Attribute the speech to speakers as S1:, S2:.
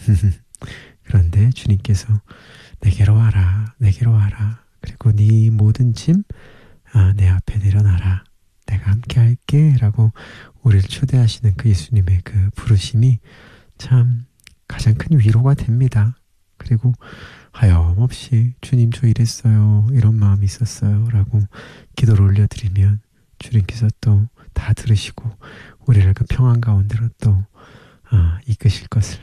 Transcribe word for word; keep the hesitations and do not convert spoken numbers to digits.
S1: 그런데 주님께서 내게로 와라, 내게로 와라. 그리고 네 모든 짐 아, 내 앞에 내려놔라. 내가 함께 할게. 라고 우리를 초대하시는 그 예수님의 그 부르심이 참 가장 큰 위로가 됩니다. 그리고 하염없이 주님 저 이랬어요. 이런 마음이 있었어요. 라고 기도를 올려드리면 주님께서 또 다 들으시고 우리를 그 평안 가운데로 또 아, 이끄실 것을